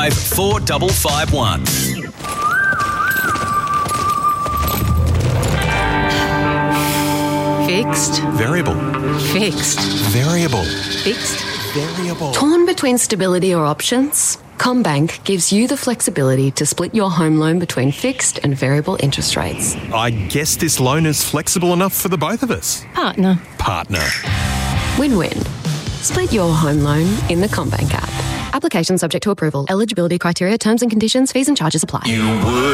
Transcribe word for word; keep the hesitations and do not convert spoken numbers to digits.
four five five one. Fixed. Variable. Fixed. Variable. Fixed. Variable. Torn between stability or options? CommBank gives you the flexibility to split your home loan between fixed and variable interest rates. I guess this loan is flexible enough for the both of us. Partner. Partner. Win-win. Split your home loan in the CommBank app. Application subject to approval. Eligibility criteria, terms and conditions, fees and charges apply. You would.